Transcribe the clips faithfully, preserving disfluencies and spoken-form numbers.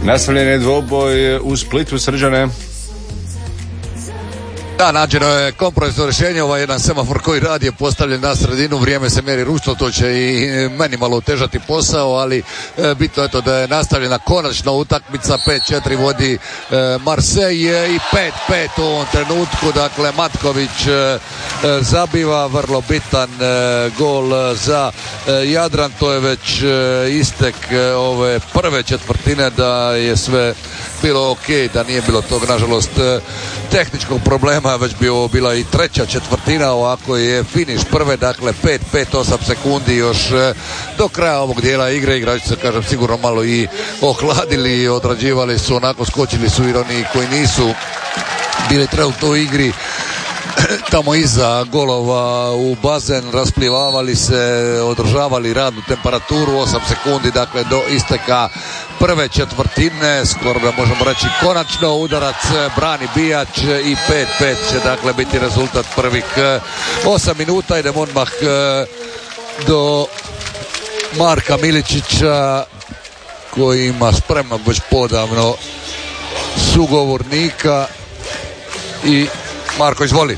Nastavljen je dvoboj u Splitu, Srđane. Da, nađeno je kompromisno rješenje, ovaj jedan semafor koji radi je postavljen na sredinu, vrijeme se mjeri ručno, to će i meni malo otežati posao, ali e, bitno je to da je nastavljena konačno utakmica, pet četiri vodi e, Marseille i pet pet u ovom trenutku, dakle Matković e, zabiva vrlo bitan e, gol za e, Jadran, to je već e, istek e, ove prve četvrtine, da je sve bilo ok, da nije bilo tog nažalost e, tehničkog problema, već bi ovo bila i treća četvrtina, ovako je finiš prve, dakle pet pet osam sekundi još e, do kraja ovog dijela igre. Igrači se, kažem, sigurno malo i ohladili, odrađivali su, onako skočili su i oni koji nisu bili trenutno u igri tamo iza golova u bazen, rasplivavali se, održavali radnu temperaturu, osam sekundi dakle do isteka prve četvrtine, skoro da možemo reći konačno, udarac brani Bijač i pet pet će dakle biti rezultat prvih osam minuta. Idemo odmah do Marka Miličića koji ima spremnog već podavno sugovornika i Marko, izvoli.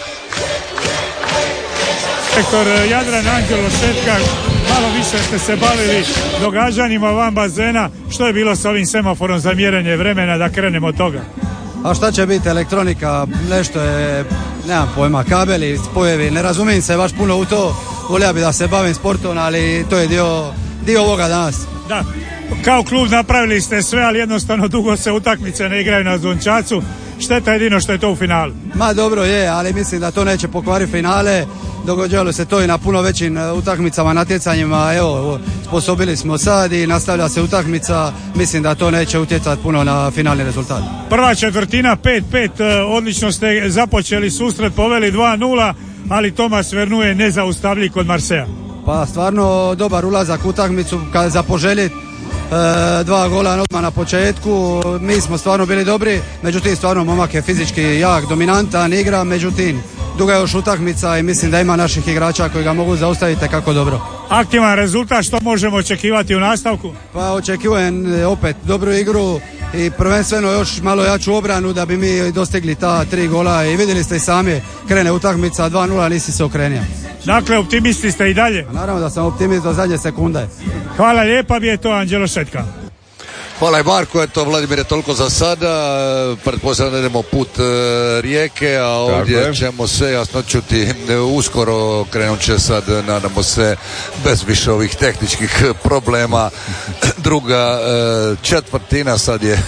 Rektor Jadran Anđelo Šetka, malo više ste se bavili događanjima van bazena. Što je bilo s ovim semaforom za mjerenje vremena, da krenemo od toga? A šta će biti, elektronika, nešto je, nemam pojma, kabeli, spojevi, ne razumijem se baš puno u to, volio bi da se bavim sportom, ali to je dio, dio ovoga danas. Da, kao klub napravili ste sve, ali jednostavno dugo se utakmice ne igraju na Zvončacu. Šteta jedino što je to u finalu. Ma dobro je, ali mislim da to neće pokvariti finale. Događalo se to i na puno većim utakmicama, natjecanjima. Evo, sposobili smo sad i nastavlja se utakmica. Mislim da to neće utjecati puno na finalni rezultat. Prva četvrtina pet pet, odlično ste započeli susret, poveli dva nula, ali Tomas Vernu je nezaustavljiv kod Marseja. Pa stvarno dobar ulazak u utakmicu, kada za poželjeti. E, dva gola odmah na početku, mi smo stvarno bili dobri, međutim stvarno momak je fizički jak, dominantan, igra, međutim duga je još utakmica i mislim da ima naših igrača koji ga mogu zaustaviti kako dobro. Aktivan rezultat, što možemo očekivati u nastavku? Pa očekujem opet dobru igru i prvenstveno još malo jaču obranu da bi mi dostigli ta tri gola i vidjeli ste i sami, krene utakmica dva nula, nisi se okrenio. Dakle, optimisti ste i dalje? A naravno da sam optimist do zadnje sekunde. Hvala lijepa, bi je to Anđelo Šetka. Hvala i Marko, eto Vladimir je toliko za sada, pretpostavljam da idemo put e, Rijeke, a ovdje tako ćemo se jasno čuti uskoro, krenut će sad, nadamo se, bez više ovih tehničkih problema. Druga e, četvrtina sad je,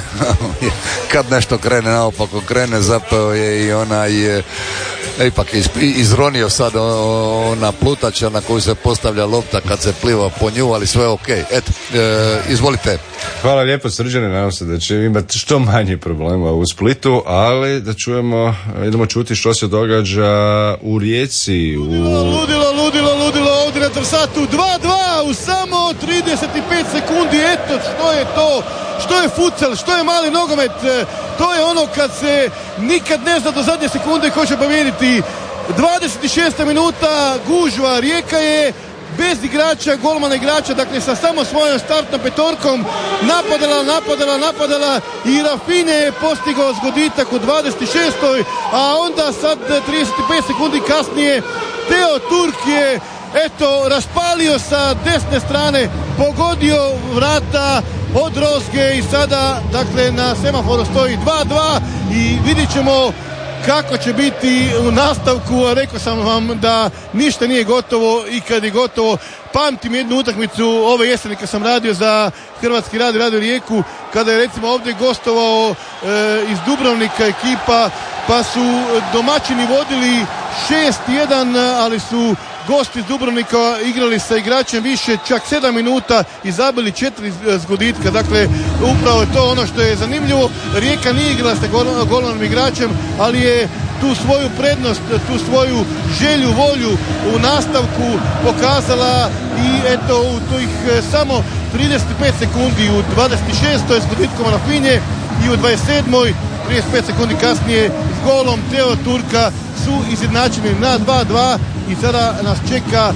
kad nešto krene naopako krene, zapeo je i onaj e, ipak je izronio sad ona plutača na koju se postavlja lopta kad se pliva po nju, ali sve ok. Eto, e, izvolite. Hvala lijepo Srđane, nadam se da će imati što manje problema u Splitu, ali da čujemo, idemo čuti što se događa u Rijeci. U... Ludilo, ludilo, ludilo, ovdje na Trsatu, dva dva u samo trideset pet sekundi, eto što je to, što je futsal, što je mali nogomet, to je ono kad se nikad ne zna do zadnje sekunde ko će pobijediti. dvadeset šesta minuta, gužva, Rijeka je bez igrača, golmana igrača, dakle sa samo svojom startnom petorkom napadala, napadala, napadala i Rafine je postigao zgoditak u dvadeset šestoj a onda sad trideset pet sekundi kasnije Teo Turk je eto raspalio sa desne strane, pogodio vrata od Rozge i sada dakle na semaforu stoji dva dva i vidit ćemo kako će biti u nastavku. Rekao sam vam da ništa nije gotovo i kad je gotovo. Pamtim jednu utakmicu ove jeseni kad sam radio za Hrvatski radio, radio Rijeku, kada je recimo ovdje gostovao e, iz Dubrovnika ekipa, pa su domaćini vodili šest jedan, ali su gosti iz Dubrovnika igrali sa igračem više, čak sedam minuta i zabili četiri zgoditka. Dakle, upravo je to ono što je zanimljivo. Rijeka nije igrala sa gol- golmanom igračem, ali je tu svoju prednost, tu svoju želju, volju u nastavku pokazala i eto u tih samo trideset pet sekundi u dvadeset šestoj s zgoditkom Rafinje i u dvadeset sedmoj trideset pet sekundi kasnije s golom Teo Turka su izjednačeni na dva dva i sada nas čeka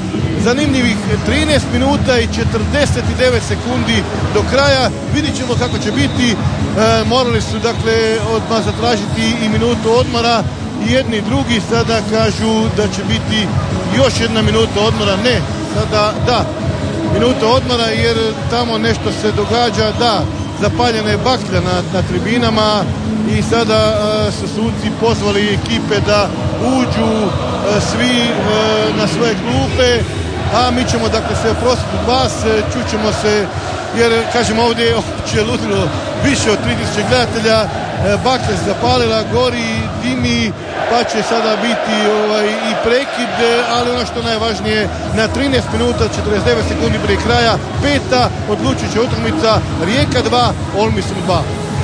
zanimljivih trinaest minuta i četrdeset devet sekundi do kraja. Vidit ćemo kako će biti. E, morali su dakle odmah zatražiti i minutu odmora. I jedni i drugi sada kažu da će biti još jedna minuta odmora. Ne, sada da, minuta odmora jer tamo nešto se događa. Da, zapaljena je baklja na, na tribinama i sada uh, su suci pozvali ekipe da uđu uh, svi uh, na svoje klupe, a mi ćemo dakle se oprostiti od vas, čućemo se jer kažem ovdje je opće ludilo više od tri tisuće gledatelja, uh, baklja se zapalila, gori, dimi, pa će sada biti ovaj, i prekid, ali ono što najvažnije na trinaest minuta četrdeset devet sekundi prije kraja, peta odlučujuća utakmica, Rijeka dva, Olmisund dva.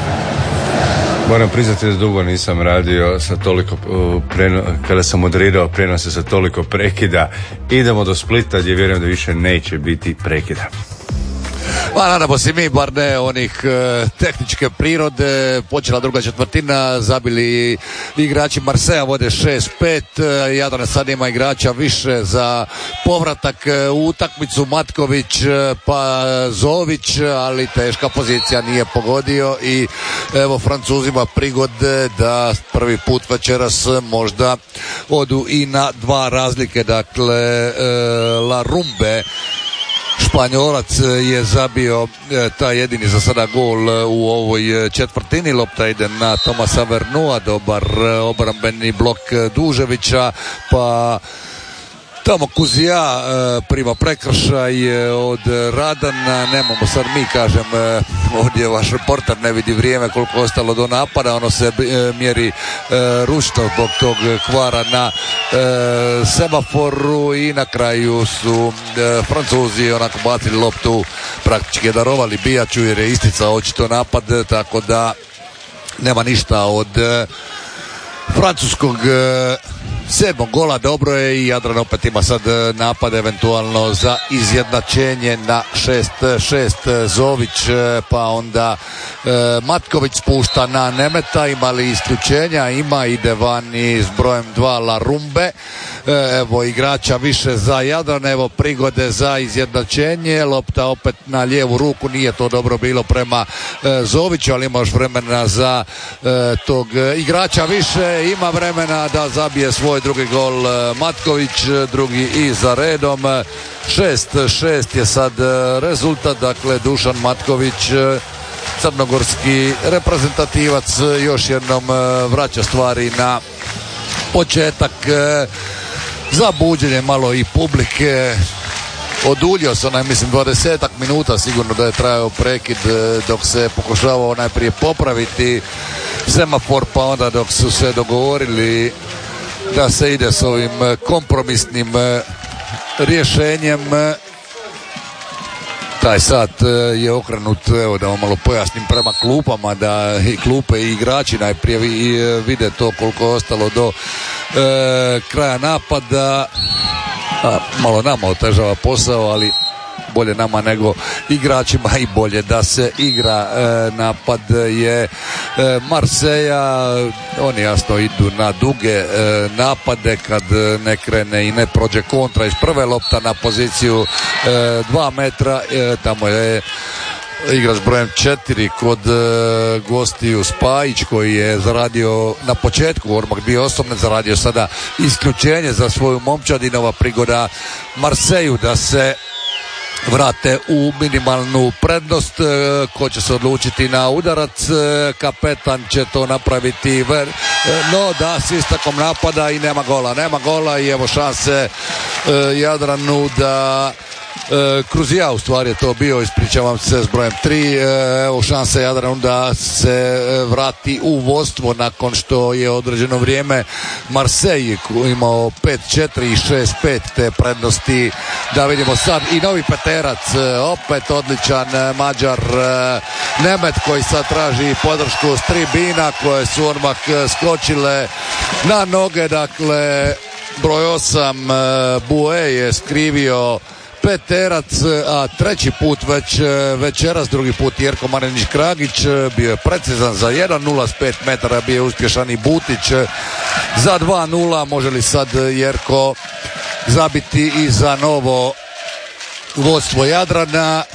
Moram priznati da dugo nisam radio sa toliko, preno, kada sam moderirao prenose sa toliko prekida. Idemo do Splita gdje vjerujem da više neće biti prekida. Pa nadamo se mi, bar ne onih e, tehničke prirode. Počela druga četvrtina, zabili igrači Marseja, vode šest pet. e, Jadran sad ima igrača više za povratak e, u utakmicu, Matković e, pa Zović, ali teška pozicija, nije pogodio i evo Francuzima prigode da prvi put večeras možda odu i na dva razlike. Dakle e, La Rumbe, Španjolac, je zabio e, taj jedini za sada gol e, u ovoj četvrtini. Lopta ide na Tomasa Vernua, dobar e, obrambeni blok e, Duževića, pa tamo Kuzija e, prima prekršaj e, od Radana. Nemamo sad mi, kažem, e, ovdje vaš reporter ne vidi vrijeme koliko je ostalo do napada, ono se e, mjeri e, ručno zbog tog kvara na e, semaforu i na kraju su e, Francuzi onako bacili loptu, praktički je darovali Bijaču jer je isticao očito napad, tako da nema ništa od e, francuskog e, sedmog gola. Dobro je i Jadran opet ima sad napad eventualno za izjednačenje na šest šest. Zović, pa onda e, Matković spušta na Nemeta, ima li isključenja? Ima, ide van i s brojem dva La Rumbe. E, evo igrača više za Jadran, evo prigode za izjednačenje, lopta opet na lijevu ruku, nije to dobro bilo prema e, Zoviću, ali ima još vremena za e, tog igrača više, ima vremena da zabije svoj drugi gol Matković, drugi i za redom. šest šest je sad rezultat, dakle Dušan Matković, crnogorski reprezentativac, još jednom vraća stvari na početak za buđenje malo i publike. Oduljio se onaj, mislim, dvadesetak minuta sigurno da je trajao prekid dok se pokušavao najprije popraviti semafor, pa onda dok su se dogovorili da se ide s ovim kompromisnim rješenjem. Taj sat je okrenut, evo da vam malo pojasnim, prema klupama, da i klupe i igrači najprije vide to koliko je ostalo do e, kraja napada. A, malo nama otežava posao, ali bolje nama nego igračima i bolje da se igra. E, napad je e, Marseja, oni jasno idu na duge e, napade kad ne krene i ne prođe kontra iz prve, lopta na poziciju e, dva metra, e, tamo je igrač brojem četiri kod e, gostiju Spajić koji je zaradio na početku, odmah bio osobno zaradio sada isključenje za svoju momčad i nova prigoda Marseju da se vrate u minimalnu prednost. Ko će se odlučiti na udarac? Kapetan će to napraviti, no da, s istakom napada i nema gola, nema gola i evo šanse Jadranu da E, Kruzija u stvari je to bio, ispričavam se, s brojem tri. E, evo šanse Jadranu da se vrati u vodstvo nakon što je određeno vrijeme Marseille imao pet četiri i šest pet te prednosti. Da vidimo sad i novi peterac, opet odličan Mađar Nemet koji sad traži podršku s tribina koje su odmah skočile na noge. Dakle broj osam Bue je skrivio peterac, a treći put već večeras, drugi put Jerko Marinić Kragić, bio je precizan za jedan nula, s pet metara bio je uspješan i Butić za dva nula. Može li sad Jerko zabiti i za novo vodstvo Jadrana.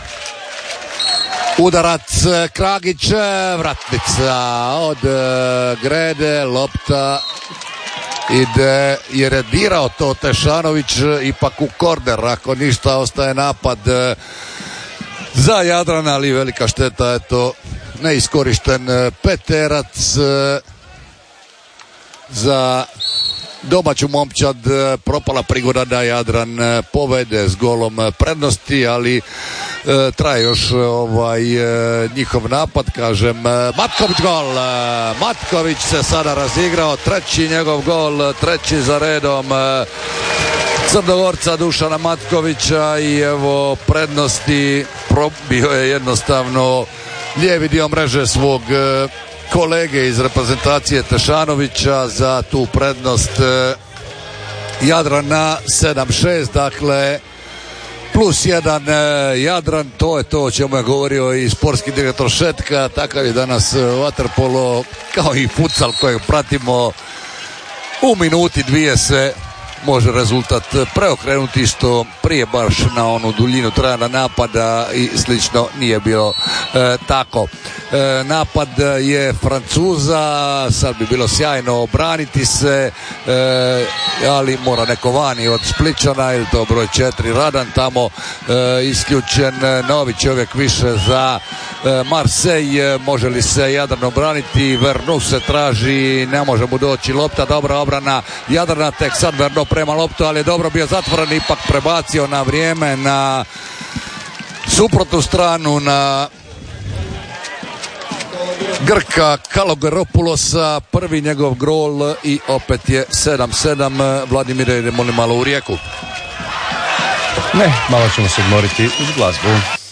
Udarac Kragić, vratnica od Grede, lopta ide jer je dirao to Tešanović ipak u korner, ako ništa ostaje napad za Jadran, ali velika šteta, eto neiskorišten peterac za domaću momčad, propala prigoda da Jadran povede s golom prednosti, ali e, traje još ovaj e, njihov napad, kažem. Matković gol, Matković se sada razigrao, treći njegov gol, treći za redom e, Crnogorca Dušana Matkovića i evo prednosti, probio je jednostavno lijevi dio mreže svog e, kolege iz reprezentacije Tešanovića za tu prednost Jadrana sedam šest, dakle plus jedan Jadran, to je to o čemu je govorio i sportski direktor Šetka. Takav je danas vaterpolo kao i futsal kojeg pratimo, u minuti dvije se može rezultat preokrenuti, što prije baš na onu duljinu trajanja napada i slično nije bilo e, tako. E, napad je Francuza, sad bi bilo sjajno obraniti se, e, ali mora neko vani od Spličana, ili to broj četiri Radan tamo e, isključen, novi čovjek više za e, Marseille. Može li se Jadran obraniti? Vernu se traži, ne može mu doći lopta, dobra obrana Jadrana, tek sad Vernu prema loptu, ali je dobro bio zatvoren, ipak prebacio na vrijeme na suprotnu stranu, na Grka Kalogeropulosa, prvi njegov gol i opet je sedam sedam. Vladimire, idemo li malo u Rijeku? Ne, malo ćemo se odmoriti uz glazbu.